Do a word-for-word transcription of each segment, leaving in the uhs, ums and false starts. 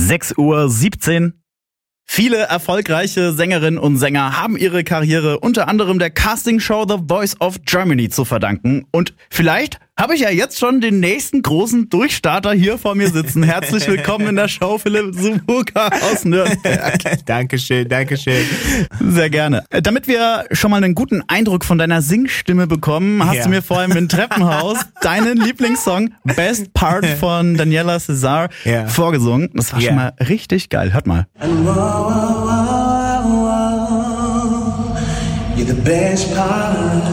sechs Uhr siebzehn. Viele erfolgreiche Sängerinnen und Sänger haben ihre Karriere unter anderem der Castingshow The Voice of Germany zu verdanken. Und vielleicht habe ich ja jetzt schon den nächsten großen Durchstarter hier vor mir sitzen. Herzlich willkommen in der Show, Philipp Subuka aus Nürnberg. Dankeschön, Dankeschön. Sehr gerne. Damit wir schon mal einen guten Eindruck von deiner Singstimme bekommen, hast ja. du mir vorhin im Treppenhaus deinen Lieblingssong Best Part von Daniela Cesar ja. vorgesungen. Das war ja. schon mal richtig geil. Hört mal. You're the best part.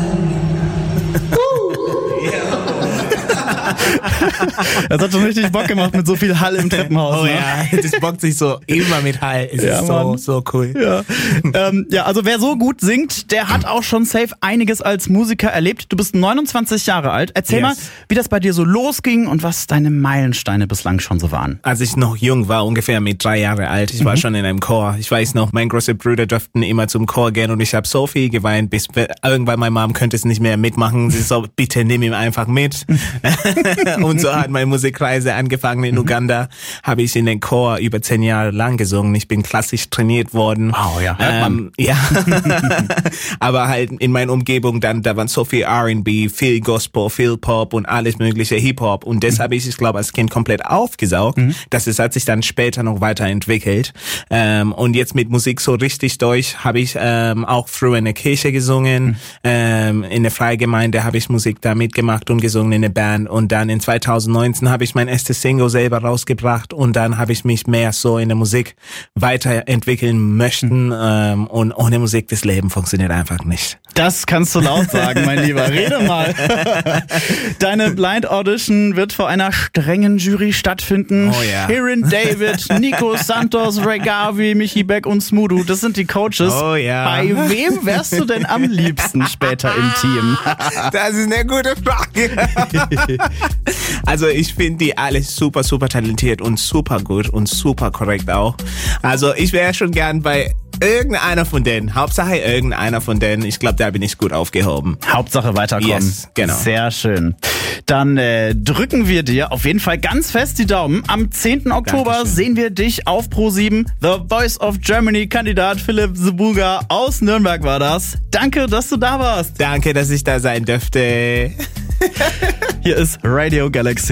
Das hat schon richtig Bock gemacht mit so viel Hall im Treppenhaus. Oh ne? ja, das bockt sich so immer mit Hall. Es Ja, ist so, Mann. so cool. Ja. ähm, ja, also wer so gut singt, der hat auch schon safe einiges als Musiker erlebt. Du bist neunundzwanzig Jahre alt. Erzähl Yes. mal, wie das bei dir so losging und was deine Meilensteine bislang schon so waren. Als ich noch jung war, ungefähr mit drei Jahre alt, ich war Mhm. schon in einem Chor. Ich weiß noch, meine großen Brüder durften immer zum Chor gehen und ich habe so viel geweint, bis irgendwann meine Mom könnte es nicht mehr mitmachen. Sie so, bitte nimm ihn einfach mit. Und so hat meine Musikreise angefangen in Uganda. Habe ich in den Chor über zehn Jahre lang gesungen. Ich bin klassisch trainiert worden. Wow, ja, hört man. Ähm, ja. Aber halt in meiner Umgebung dann, da waren so viel R and B, viel Gospel, viel Pop und alles mögliche Hip-Hop. Und das habe ich, ich glaube, als Kind komplett aufgesaugt. Mhm. Das ist, hat sich dann später noch weiterentwickelt. Ähm, und jetzt mit Musik so richtig durch habe ich ähm, auch früher in der Kirche gesungen. Mhm. Ähm, in der Freigemeinde habe ich Musik da mitgemacht und gesungen in der Band. Und dann in zweitausendneunzehn habe ich mein erstes Single selber rausgebracht. Und dann habe ich mich mehr so in der Musik weiterentwickeln möchten. Mhm. Ähm, und ohne Musik das Leben funktioniert einfach nicht. Das kannst du laut sagen, mein Lieber. Rede mal. Deine Blind Audition wird vor einer strengen Jury stattfinden. Oh ja. Shirin David, Nico Santos, Regavi, Michi Beck und Smudu, das sind die Coaches. Oh ja. Bei wem wärst du denn am liebsten später im Team? Das ist eine gute Frage. Also ich finde die alle super, super talentiert und super gut und super korrekt auch. Also ich wäre schon gern bei irgendeiner von denen. Hauptsache irgendeiner von denen. Ich glaube, da bin ich gut aufgehoben. Hauptsache weiterkommen. Yes, genau. Sehr schön. Dann äh, drücken wir dir auf jeden Fall ganz fest die Daumen. Am zehnten Oktober Dankeschön. sehen wir dich auf Pro sieben. The Voice of Germany Kandidat Philipp Subuga aus Nürnberg war das. Danke, dass du da warst. Danke, dass ich da sein dürfte. Hier ist Radio Galaxy.